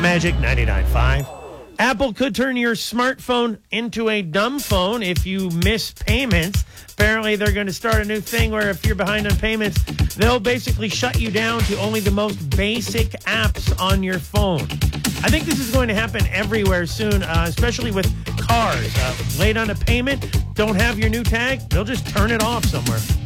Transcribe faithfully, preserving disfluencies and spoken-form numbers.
Magic ninety-nine point five. Apple could turn your smartphone into a dumb phone if you miss payments. Apparently, they're going to start a new thing where if you're behind on payments, they'll basically shut you down to only the most basic apps on your phone. I think this is going to happen everywhere soon, uh, especially with cars. Uh, late on a payment, don't have your new tag, they'll just turn it off somewhere.